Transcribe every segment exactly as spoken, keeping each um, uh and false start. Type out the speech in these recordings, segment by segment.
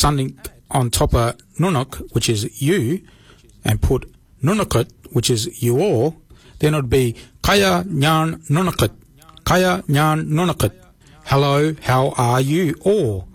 something on top of nunuk, which is you, and put nunukut, which is you all, then it would be kaya nyan nunukut. Kaya nyan nunukut. Hello, how are you all?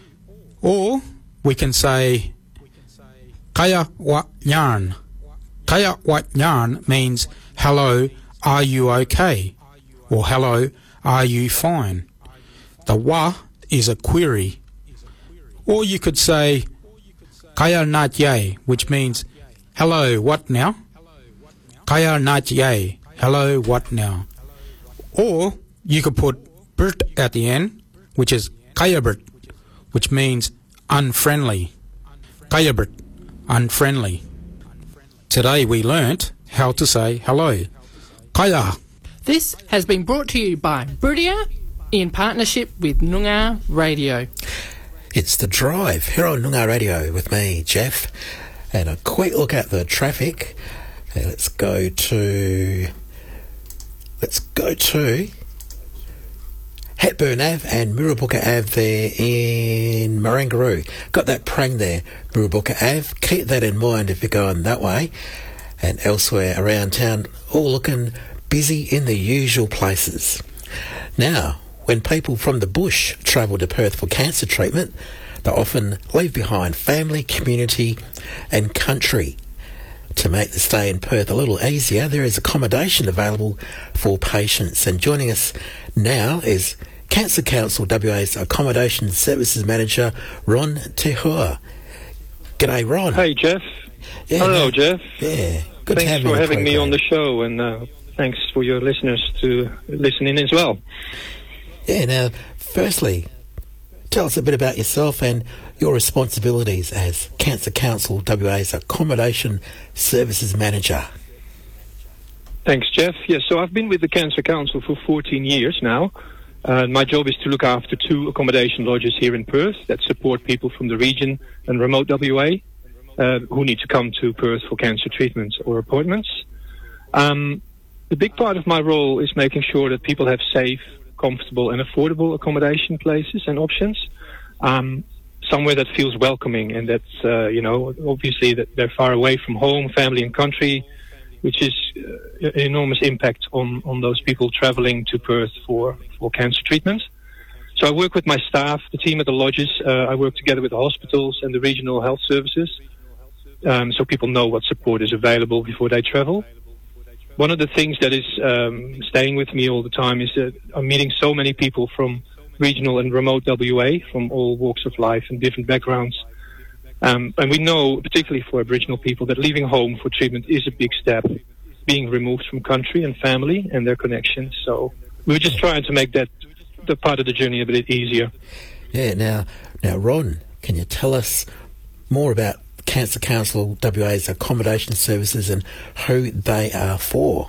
Or we can say kaya wa nyan. Kaya wa nyan means hello, are you okay? Or hello, are you fine? The wa is a query. Or you could say kaya nat ye, which means hello, what now? Kaya nat ye, hello, what now? Or you could put bert at the end, which is kayabert, which means unfriendly. Kayabert, unfriendly. Today we learnt how to say hello. Kaya. This has been brought to you by Buridia in partnership with Noongar Radio. It's The Drive here on Noongar Radio with me, Jeff, and a quick look at the traffic. Uh, let's go to... Let's go to... Hepburn Ave and Mirrabooka Ave there in Marangaroo. Got that prang there, Mirrabooka Ave. Keep that in mind if you're going that way. And elsewhere around town, all looking busy in the usual places. Now, when people from the bush travel to Perth for cancer treatment, they often leave behind family, community and country. To make the stay in Perth a little easier, there is accommodation available for patients. And joining us now is Cancer Council W A's Accommodation Services Manager, Ron Tehua. G'day, Ron. Hey, Jeff. Yeah, Hello, no, Jeff. Yeah, good Thanks to have for you having on the me program. on the show, and uh, thanks for your listeners to listen in as well. Yeah, now, firstly, tell us a bit about yourself and your responsibilities as Cancer Council W A's Accommodation Services Manager. Thanks, Jeff. Yes, so I've been with the Cancer Council for fourteen years now. Uh, my job is to look after two accommodation lodges here in Perth that support people from the region and remote W A uh, who need to come to Perth for cancer treatments or appointments. Um, the big part of my role is making sure that people have safe, comfortable and affordable accommodation places and options. Um, somewhere that feels welcoming and that's, uh, you know, obviously that they're far away from home, family and country, which is uh, an enormous impact on, on those people travelling to Perth for, for cancer treatment. So I work with my staff, the team at the lodges. Uh, I work together with the hospitals and the regional health services, um, so people know what support is available before they travel. One of the things that is um, staying with me all the time is that I'm meeting so many people from regional and remote W A, from all walks of life and different backgrounds. Um, and we know, particularly for Aboriginal people, that leaving home for treatment is a big step, being removed from country and family and their connections. So we were just trying to make that the part of the journey a bit easier. Yeah, now, now, Ron, can you tell us more about Cancer Council W A's accommodation services and who they are for?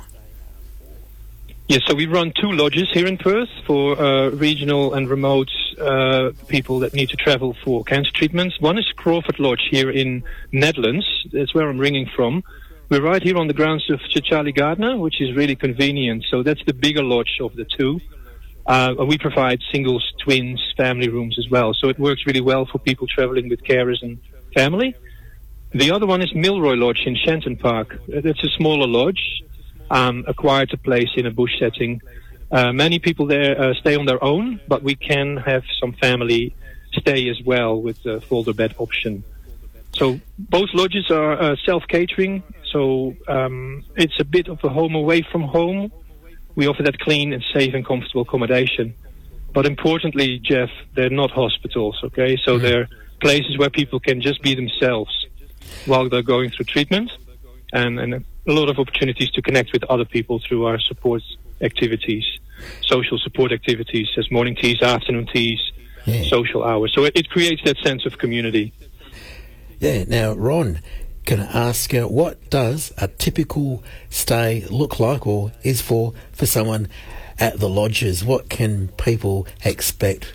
Yes, so we run two lodges here in Perth for uh, regional and remote uh, people that need to travel for cancer treatments. One is Crawford Lodge here in Netherlands. That's where I'm ringing from. We're right here on the grounds of Sir Charlie Gardner, which is really convenient. So that's the bigger lodge of the two. Uh, we provide singles, twins, family rooms as well. So it works really well for people traveling with carers and family. The other one is Milroy Lodge in Shenton Park. That's a smaller lodge. Um, acquired a place in a bush setting. Uh, many people there uh, stay on their own, but we can have some family stay as well with the folder bed option. So both lodges are uh, self-catering, so um, it's a bit of a home away from home. We offer that clean and safe and comfortable accommodation. But importantly, Jeff, they're not hospitals, okay? So mm-hmm. they're places where people can just be themselves while they're going through treatment, and, and a lot of opportunities to connect with other people through our support activities, social support activities, as morning teas, afternoon teas, yeah. social hours. So it, it creates that sense of community. Yeah, now, Ron, can I ask you, what does a typical stay look like or is for, for someone at the lodges? What can people expect?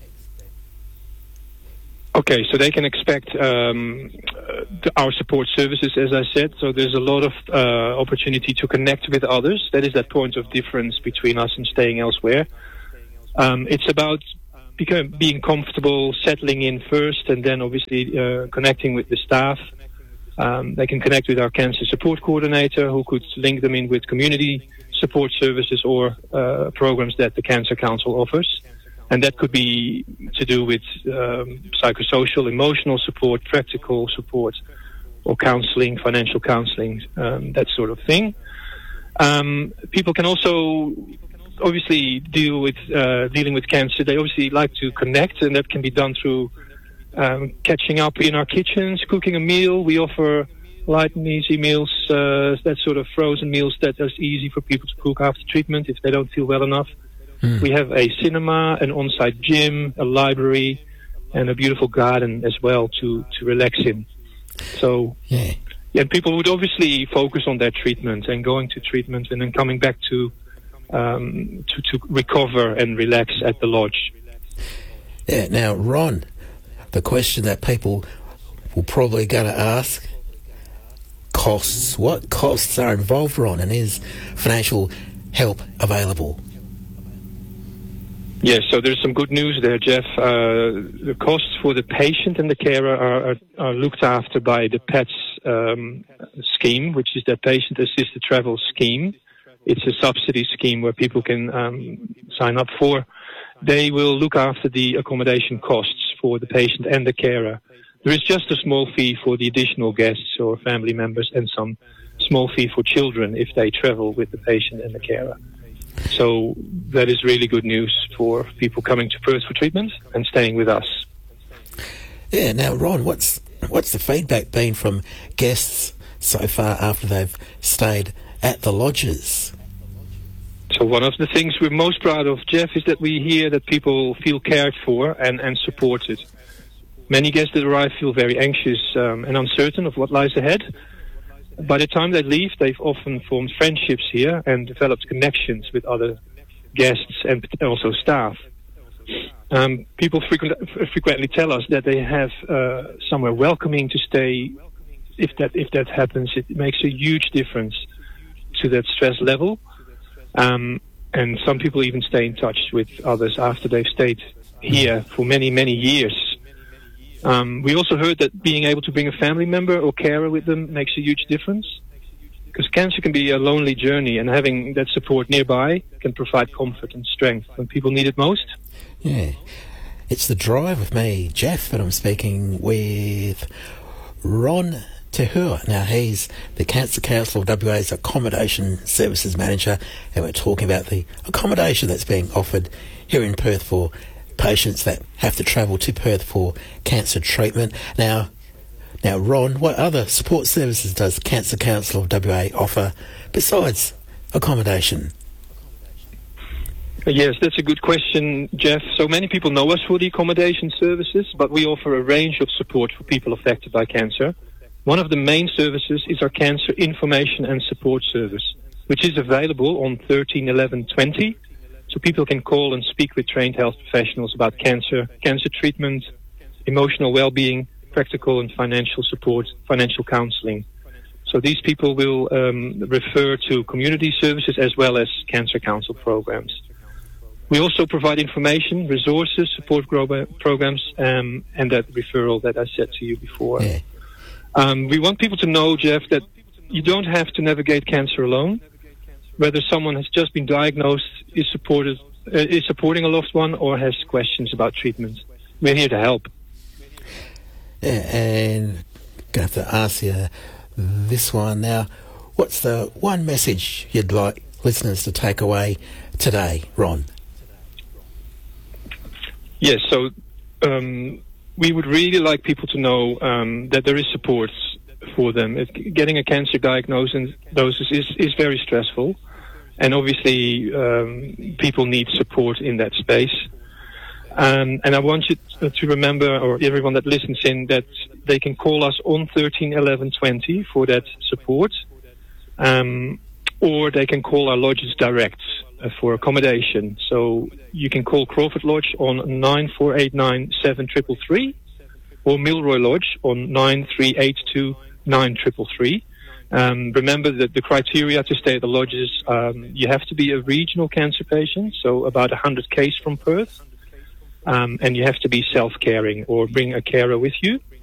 Okay, so they can expect um, uh, our support services, as I said. So there's a lot of uh, opportunity to connect with others. That is that point of difference between us and staying elsewhere. Um, it's about become, being comfortable, settling in first, and then obviously uh, connecting with the staff. Um, they can connect with our cancer support coordinator, who could link them in with community support services or uh, programs that the Cancer Council offers. And that could be to do with um, psychosocial, emotional support, practical support, or counseling, financial counseling, um, that sort of thing. Um, people can also obviously deal with uh, dealing with cancer. They obviously like to connect, and that can be done through um, catching up in our kitchens, cooking a meal. We offer light and easy meals, uh, that sort of frozen meals that is easy for people to cook after treatment if they don't feel well enough. Mm. We have a cinema, an on-site gym, a library, and a beautiful garden as well to, to relax in. So, yeah. yeah, people would obviously focus on their treatment and going to treatment and then coming back to um, to, to recover and relax at the lodge. Yeah. Now, Ron, the question that people will probably going to ask: costs. What costs are involved, Ron, and is financial help available? Yes, so there's some good news there, Jeff. Uh, the costs for the patient and the carer are, are, are looked after by the P A T S um, scheme, which is the Patient Assisted Travel Scheme. It's a subsidy scheme where people can um, sign up for. They will look after the accommodation costs for the patient and the carer. There is just a small fee for the additional guests or family members and some small fee for children if they travel with the patient and the carer. So that is really good news for people coming to Perth for treatment and staying with us. Yeah. Now, Ron, what's what's the feedback been from guests so far after they've stayed at the lodges? So one of the things we're most proud of, Jeff, is that we hear that people feel cared for and, and supported. Many guests that arrive feel very anxious um, and uncertain of what lies ahead. By the time they leave, they've often formed friendships here and developed connections with other guests and also staff. Um, people frequent, frequently tell us that they have uh, somewhere welcoming to stay. If that if that happens, it makes a huge difference to that stress level. Um, and some people even stay in touch with others after they've stayed here for many, many years. Um, we also heard that being able to bring a family member or carer with them makes a huge difference, because cancer can be a lonely journey, and having that support nearby can provide comfort and strength when people need it most. Yeah. It's The Drive with me, Jeff, and I'm speaking with Ron Tehua. Now, he's the Cancer Council of W A's Accommodation Services Manager, and we're talking about the accommodation that's being offered here in Perth for patients that have to travel to Perth for cancer treatment. Now, now, Ron, what other support services does Cancer Council of W A offer besides accommodation? Yes, that's a good question, Jeff. So many people know us for the accommodation services, but we offer a range of support for people affected by cancer. One of the main services is our Cancer Information and Support Service, which is available on thirteen eleven twenty. So people can call and speak with trained health professionals about cancer, cancer treatment, emotional well-being, practical and financial support, financial counseling. So these people will um, refer to community services as well as Cancer Council programs. We also provide information, resources, support gro- programs, um, and that referral that I said to you before. Yeah. Um, we want people to know, Jeff, that you don't have to navigate cancer alone. Whether someone has just been diagnosed, is supported, uh, is supporting a loved one, or has questions about treatment, we're here to help. Yeah, and going to have to ask you this one now. What's the one message you'd like listeners to take away today, Ron? Yes, so um, we would really like people to know um, that there is support for them. It, getting a cancer diagnosis is, is very stressful, and obviously um, people need support in that space. Um, and I want you to remember, or everyone that listens in, that they can call us on thirteen eleven twenty for that support, um, or they can call our lodges direct uh, for accommodation. So you can call Crawford Lodge on nine four eight nine seven three three three, or Milroy Lodge on nine three eight two nine three three three. Um, remember that the criteria to stay at the lodges, um, you have to be a regional cancer patient, so about one hundred k's from Perth. um, and you have to be self-caring or bring a carer with you.